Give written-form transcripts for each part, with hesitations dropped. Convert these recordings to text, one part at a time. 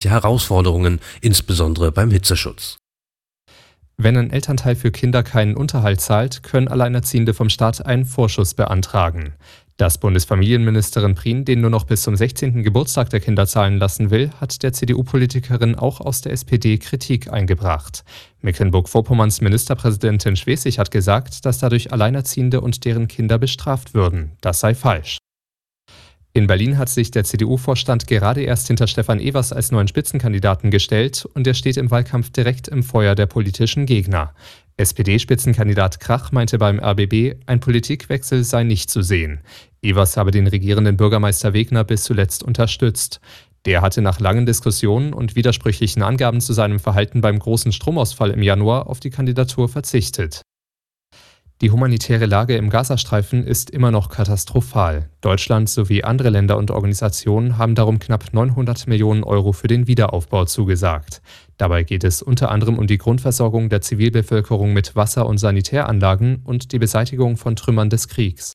zusätzliche Herausforderungen, insbesondere beim Hitzeschutz. Wenn ein Elternteil für Kinder keinen Unterhalt zahlt, können Alleinerziehende vom Staat einen Vorschuss beantragen. Dass Bundesfamilienministerin Prien den nur noch bis zum 16. Geburtstag der Kinder zahlen lassen will, hat der CDU-Politikerin auch aus der SPD Kritik eingebracht. Mecklenburg-Vorpommerns Ministerpräsidentin Schwesig hat gesagt, dass dadurch Alleinerziehende und deren Kinder bestraft würden. Das sei falsch. In Berlin hat sich der CDU-Vorstand gerade erst hinter Stefan Evers als neuen Spitzenkandidaten gestellt und er steht im Wahlkampf direkt im Feuer der politischen Gegner. SPD-Spitzenkandidat Krach meinte beim RBB, ein Politikwechsel sei nicht zu sehen. Evers habe den regierenden Bürgermeister Wegner bis zuletzt unterstützt. Der hatte nach langen Diskussionen und widersprüchlichen Angaben zu seinem Verhalten beim großen Stromausfall im Januar auf die Kandidatur verzichtet. Die humanitäre Lage im Gazastreifen ist immer noch katastrophal. Deutschland sowie andere Länder und Organisationen haben darum knapp 900 Millionen Euro für den Wiederaufbau zugesagt. Dabei geht es unter anderem um die Grundversorgung der Zivilbevölkerung mit Wasser- und Sanitäranlagen und die Beseitigung von Trümmern des Kriegs.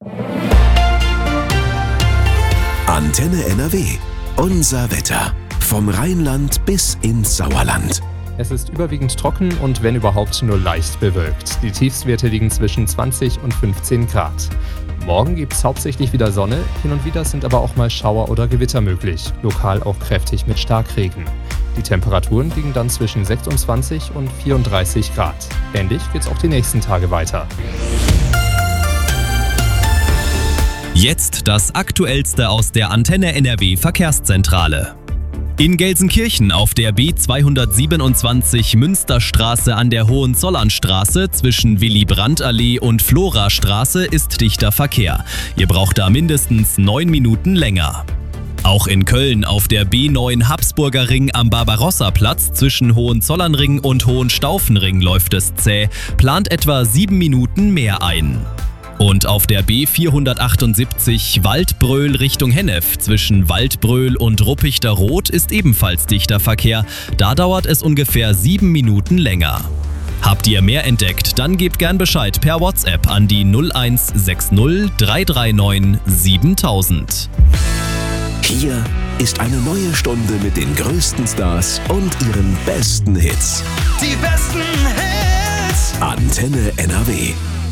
Antenne NRW. Unser Wetter. Vom Rheinland bis ins Sauerland. Es ist überwiegend trocken und wenn überhaupt nur leicht bewölkt. Die Tiefstwerte liegen zwischen 20 und 15 Grad. Morgen gibt es hauptsächlich wieder Sonne, hin und wieder sind aber auch mal Schauer oder Gewitter möglich, lokal auch kräftig mit Starkregen. Die Temperaturen liegen dann zwischen 26 und 34 Grad. Ähnlich geht's auch die nächsten Tage weiter. Jetzt das Aktuellste aus der Antenne NRW Verkehrszentrale. In Gelsenkirchen auf der B227 Münsterstraße an der Hohenzollernstraße zwischen Willy-Brandt-Allee und Florastraße ist dichter Verkehr. Ihr braucht da mindestens 9 Minuten länger. Auch in Köln auf der B9 Habsburger Ring am Barbarossa-Platz zwischen Hohenzollernring und Hohenstaufenring läuft es zäh, plant etwa 7 Minuten mehr ein. Und auf der B478 Waldbröl Richtung Hennef zwischen Waldbröl und Ruppichter Rot ist ebenfalls dichter Verkehr. Da dauert es ungefähr 7 Minuten länger. Habt ihr mehr entdeckt, dann gebt gern Bescheid per WhatsApp an die 0160 339 7000. Hier ist eine neue Stunde mit den größten Stars und ihren besten Hits. Die besten Hits. Antenne NRW.